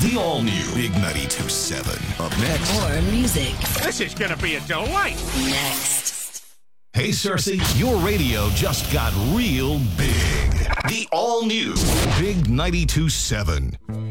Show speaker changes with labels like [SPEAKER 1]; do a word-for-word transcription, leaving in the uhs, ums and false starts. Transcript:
[SPEAKER 1] The all-new Big ninety-two point seven. Up next.
[SPEAKER 2] More music.
[SPEAKER 3] This is going to be a delight.
[SPEAKER 2] Next.
[SPEAKER 1] Hey, Cersei, your radio just got real big. The all-new Big ninety-two point seven.